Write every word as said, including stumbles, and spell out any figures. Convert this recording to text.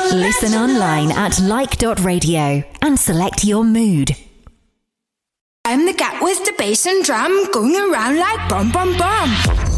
Listen online at like dot radio and select your mood. I'm the cat with the bass and drum going around like bum bum bum.